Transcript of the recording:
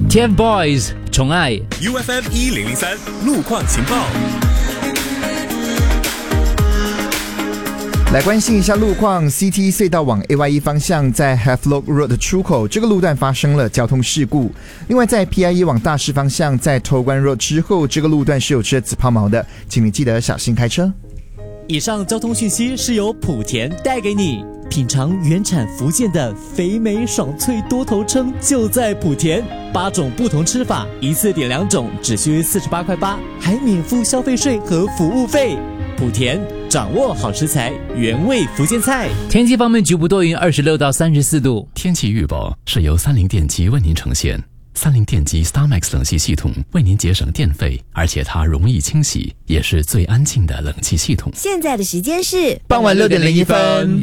TFBOYS 宠爱 UFM 1003路况情报。 来关心一下路况 ，CT 隧道往 AYE 方向在 Havelock Road 的出口这个路段发生了交通事故。另外，在 PIE 往大市方向在头关 Road 之后，这个路段是有车子抛锚的，请你记得小心开车。 以上交通讯息是由莆田带给你。品尝原产福建的肥美爽脆多头蛏就在莆田，8种不同吃法，一次点2种，只需48.8块，还免付消费税和服务费。莆田掌握好食材，原味福建菜。 天气方面，局部多云，26到34度。 天气预报是由三菱电机为您呈现。三菱电机 StarMax 冷气系统为您节省电费，而且它容易清洗，也是最安静的冷气系统。 现在的时间是傍晚6点01分。